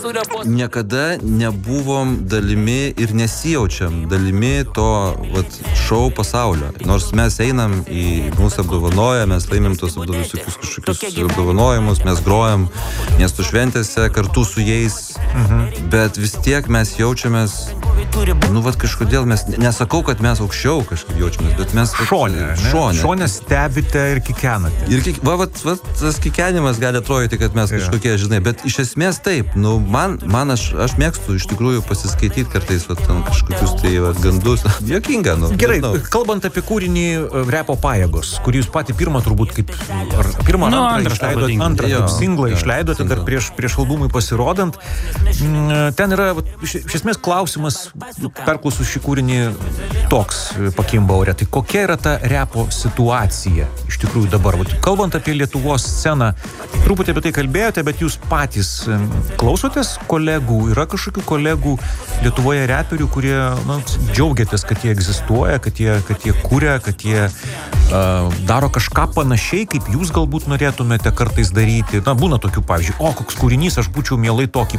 niekada nebuvom dalimi ir nesijaučiam dalimi to šou pasaulio. Nors mes einam į mūsų apdovanoja, mes laimim tos visokius kažkokius apdovanojimus, mes grojam miestų šventėse kartu su jais, bet vis tiek mes jaučiamės, kažkodėl mes, nesakau, kad mes aukščiau kažkaip jaučiamės, bet mes šone stebite ir kikenate. Ir tas kikenimas gali atrodyti, kad mes kažkokie, žinai, bet iš esmės taip, aš mėgstu iš tikrųjų pasiskaityti kartais kažkokius tai gandus. Jokinga, Gerai, kalbant apie kūrinį Repo pajėgos, kurį jūs patį pirmą turbūt kaip, antrą kaip singlą išleidote dar prieš albumui pasirodant, ten yra iš esmės klausimas, perklausus šį kūrinį toks pakimba ore. Tai kokia yra ta repo situacija iš tikrųjų dabar? Kalbant apie Lietuvos sceną, truputį apie tai kalbėjote, bet jūs patys klausotės kolegų? Yra kažkokių kolegų Lietuvoje reperių, kurie džiaugiatės, kad jie egzistuoja, kad jie kuria, kad jie daro kažką panašiai, kaip jūs galbūt norėtumėte kartais daryti. Būna tokių, pavyzdžiui, koks kūrinys, aš būčiau mielai tokį